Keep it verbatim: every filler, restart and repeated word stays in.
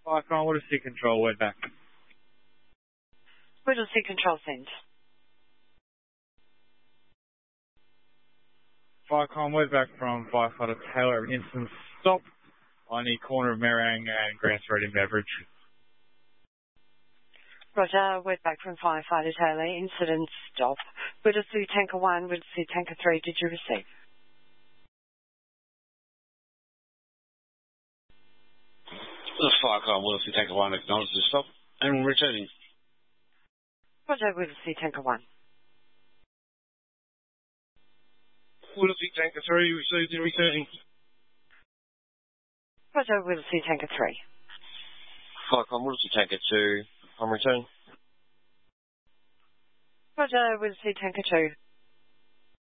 Vicon, what is Sea Control? Word back. Whittlesea Control send. Vicon, word back from firefighter Taylor. Instant stop on the corner of Merang and Grant Street in Beveridge. Roger, word back from firefighter Taylor. Incident stop. Whittlesea Tanker one, Whittlesea Tanker three, did you receive? Vicon, Whittlesea Tanker one, acknowledge the stop and returning. Roger, Whittlesea Tanker one. Whittlesea Tanker three, received and returning. Roger, Whittlesea Tanker three. Vicon, Whittlesea Tanker two, on return. Roger, Whittlesea Tanker two.